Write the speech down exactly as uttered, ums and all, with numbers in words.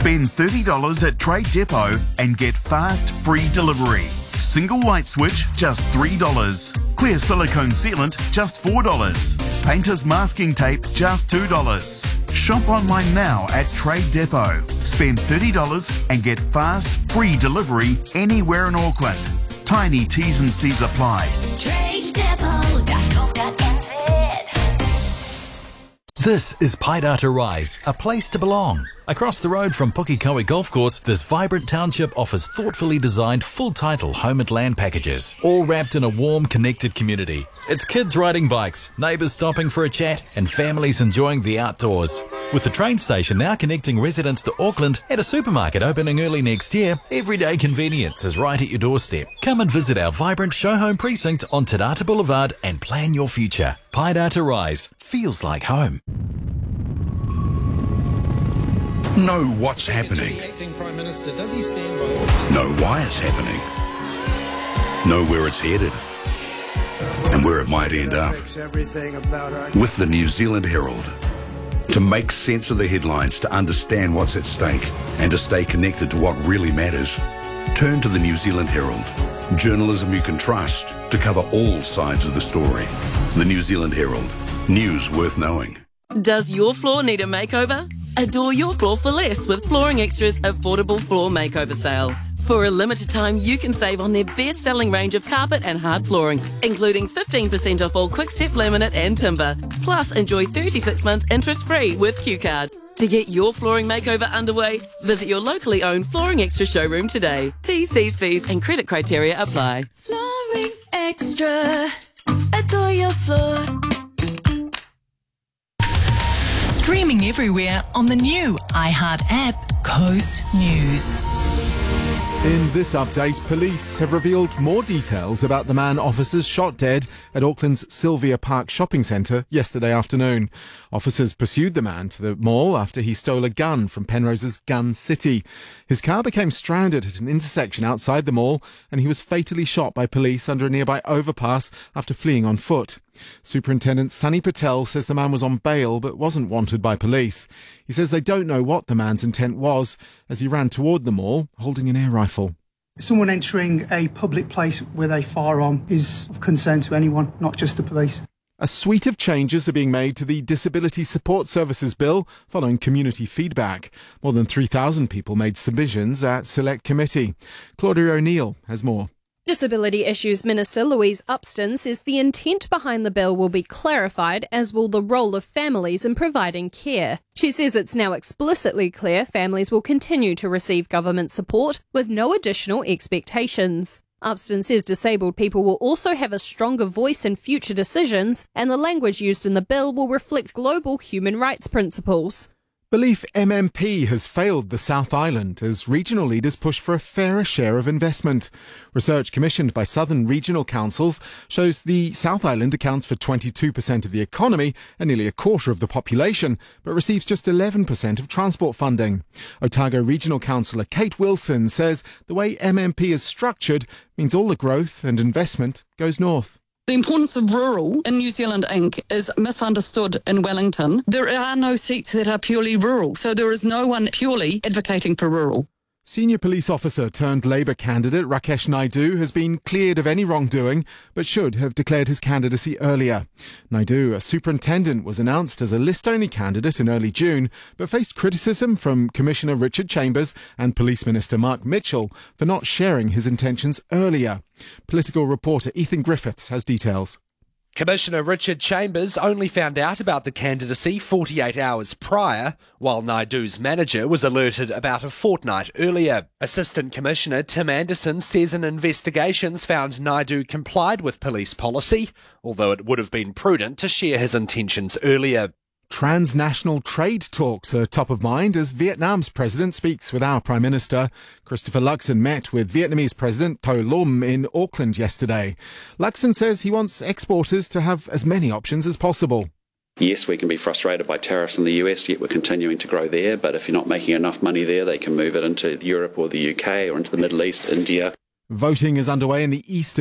Spend thirty dollars at Trade Depot and get fast, free delivery. Single light switch, just three dollars. Clear silicone sealant, just four dollars. Painter's masking tape, just two dollars. Shop online now at Trade Depot. Spend thirty dollars and get fast, free delivery anywhere in Auckland. Tiny T's and C's apply. trade depot dot co dot n z. This is Paidata Rise, a place to belong. Across the road from Pukikoe Golf Course, this vibrant township offers thoughtfully designed full-title home and land packages, all wrapped in a warm, connected community. It's kids riding bikes, neighbours stopping for a chat, and families enjoying the outdoors. With the train station now connecting residents to Auckland and a supermarket opening early next year, everyday convenience is right at your doorstep. Come and visit our vibrant show home precinct on Te Rata Boulevard and plan your future. Paidata Rise feels like home. Know what's happening. Know why it's happening. Know where it's headed. And where it might end up. With the New Zealand Herald. To make sense of the headlines, to understand what's at stake, and to stay connected to what really matters, turn to the New Zealand Herald. Journalism you can trust to cover all sides of the story. The New Zealand Herald. News worth knowing. Does your floor need a makeover? Adore your floor for less with Flooring Extra's affordable floor makeover sale. For a limited time, you can save on their best-selling range of carpet and hard flooring, including fifteen percent off all Quickstep laminate and timber. Plus, enjoy thirty-six months interest-free with Q Card. To get your flooring makeover underway, visit your locally owned Flooring Extra showroom today. T's, C's, fees and credit criteria apply. Flooring Extra. Adore your floor. Streaming everywhere on the new iHeart app, Coast News. In this update, police have revealed more details about the man officers shot dead at Auckland's Sylvia Park shopping centre yesterday afternoon. Officers pursued the man to the mall after he stole a gun from Penrose's Gun City. His car became stranded at an intersection outside the mall and he was fatally shot by police under a nearby overpass after fleeing on foot. Superintendent Sunny Patel says the man was on bail but wasn't wanted by police. He says they don't know what the man's intent was as he ran toward the mall holding an air rifle. Someone entering a public place with a firearm is of concern to anyone, not just the police. A suite of changes are being made to the Disability Support Services Bill following community feedback. More than three thousand people made submissions at Select Committee. Claudia O'Neill has more. Disability Issues Minister Louise Upston says the intent behind the bill will be clarified, as will the role of families in providing care. She says it's now explicitly clear families will continue to receive government support with no additional expectations. Upston says disabled people will also have a stronger voice in future decisions, and the language used in the bill will reflect global human rights principles. Belief M M P has failed the South Island as regional leaders push for a fairer share of investment. Research commissioned by Southern Regional Councils shows the South Island accounts for twenty-two percent of the economy and nearly a quarter of the population, but receives just eleven percent of transport funding. Otago Regional Councillor Kate Wilson says the way M M P is structured means all the growth and investment goes north. The importance of rural in New Zealand Incorporated is misunderstood in Wellington. There are no seats that are purely rural, so there is no one purely advocating for rural. Senior police officer turned Labour candidate Rakesh Naidu has been cleared of any wrongdoing, but should have declared his candidacy earlier. Naidu, a superintendent, was announced as a list-only candidate in early June, but faced criticism from Commissioner Richard Chambers and Police Minister Mark Mitchell for not sharing his intentions earlier. Political reporter Ethan Griffiths has details. Commissioner Richard Chambers only found out about the candidacy forty-eight hours prior, while Naidu's manager was alerted about a fortnight earlier. Assistant Commissioner Tim Anderson says an investigations found Naidu complied with police policy, although it would have been prudent to share his intentions earlier. Transnational trade talks are top of mind as Vietnam's president speaks with our Prime Minister. Christopher Luxon met with Vietnamese President To Lum in Auckland yesterday. Luxon says he wants exporters to have as many options as possible. Yes, we can be frustrated by tariffs in the U S, yet we're continuing to grow there. But if you're not making enough money there, they can move it into Europe or the U K or into the Middle East, India. Voting is underway in the east